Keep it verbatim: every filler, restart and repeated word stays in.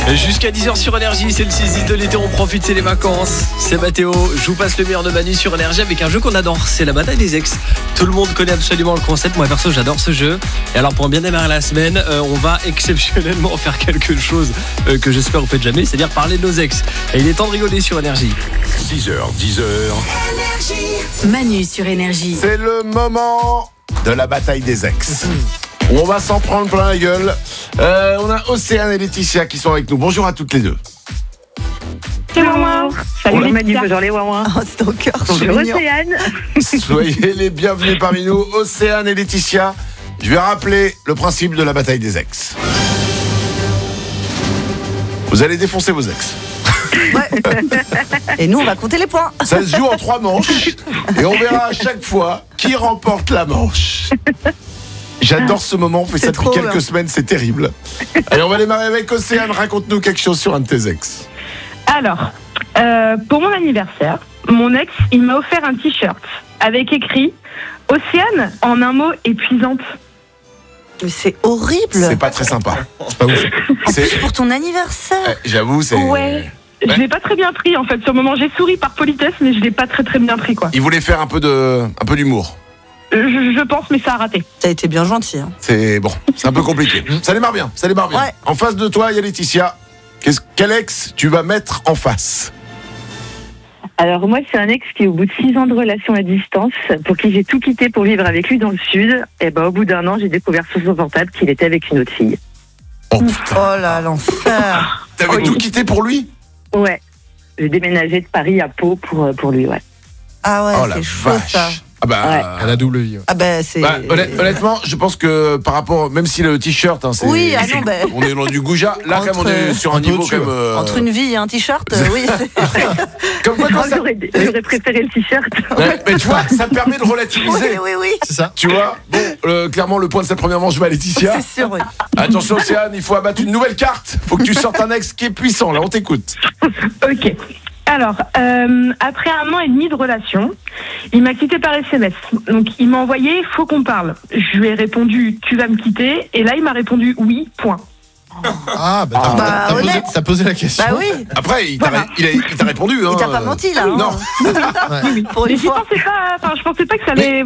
Jusqu'à dix heures sur Énergie, c'est le six dix de l'été, on profite, c'est les vacances. C'est Mathéo, je vous passe le meilleur de Manu sur Énergie avec un jeu qu'on adore, c'est la bataille des ex. Tout le monde connaît absolument le concept, moi perso j'adore ce jeu. Et alors pour bien démarrer la semaine, euh, on va exceptionnellement faire quelque chose euh, que j'espère vous faites jamais, c'est-à-dire parler de nos ex. Et il est temps de rigoler sur Énergie. six heures, dix heures. Manu sur Énergie. C'est le moment de la bataille des ex. On va s'en prendre plein la gueule. Euh, on a Océane et Laetitia qui sont avec nous. Bonjour à toutes les deux. Bonjour. Salut les Manu, bonjour les Wawa. Oh, c'est au cœur. Bonjour Océane. Soyez les bienvenus parmi nous, Océane et Laetitia. Je vais rappeler le principe de la bataille des ex. Vous allez défoncer vos ex. Ouais. Et nous, on va compter les points. Ça se joue en trois manches et on verra à chaque fois qui remporte la manche. J'adore ce moment, on fait C'est ça depuis trop quelques bien. semaines, c'est terrible. Allez, on va démarrer avec Océane. Raconte-nous quelque chose sur un de tes ex. Alors, euh, pour mon anniversaire, mon ex, il m'a offert un t-shirt avec écrit Océane, en un mot, épuisante. Mais c'est horrible. C'est pas très sympa. C'est pas ouf. C'est- Pour ton anniversaire. Eh, J'avoue, c'est. Ouais. Je l'ai pas très bien pris en fait. Sur le moment, j'ai souri par politesse, mais je l'ai pas très très bien pris quoi. Il voulait faire un peu de, un peu d'humour. Je, je pense, mais ça a raté. T'as été bien gentil. Hein. C'est bon, c'est un peu compliqué. Ça démarre bien, ça démarre bien. Ouais. En face de toi, il y a Laetitia. Qu'est-ce, quel ex tu vas mettre en face? Alors moi, c'est un ex qui, au bout de six ans de relation à distance, pour qui j'ai tout quitté pour vivre avec lui dans le sud, et ben au bout d'un an, j'ai découvert sur son portable qu'il était avec une autre fille. Oh putain. Oh là, l'enfer. T'avais oui. tout quitté pour lui? Ouais, j'ai déménagé de Paris à Pau pour, euh, pour lui, ouais. Ah ouais, Oh la c'est chaud vache. ça. Ah bah, Ouais. à la double vie. Ah bah c'est. Bah, honnêt- honnêtement, je pense que par rapport, même si le t-shirt, hein, c'est, Oui, ah non, bah. on est dans du goujat. Là, quand même, on Entre- est sur un, un peu niveau au-dessus, comme. euh, Entre une vie et un t-shirt, euh, oui. c'est- Comme quoi, Moi, quand ça. j'aurais, j'aurais préféré le t-shirt. Ouais, mais tu vois, ça permet de oui, relativiser. oui, oui. C'est ça. Tu vois, bon, euh, clairement, le point de cette première manche va à Laetitia. C'est sûr, oui. Attention, Océane, il faut abattre une nouvelle carte. Faut que tu sortes un ex qui est puissant. Là, on t'écoute. Ok. Alors, euh, après un an et demi de relation, il m'a quitté par S M S. Donc, il m'a envoyé « Faut qu'on parle ». Je lui ai répondu « Tu vas me quitter ?» Et là, il m'a répondu « Oui, point Ah, bah, t'as, Bah, t'as posé, honnête. t'as posé la question. Bah oui. Après, il t'a, Voilà. il a- il t'a répondu. Hein. Il t'a pas menti là. hein. Non. Pour » Mais une j'y fois. pensais pas, enfin, je pensais pas que ça allait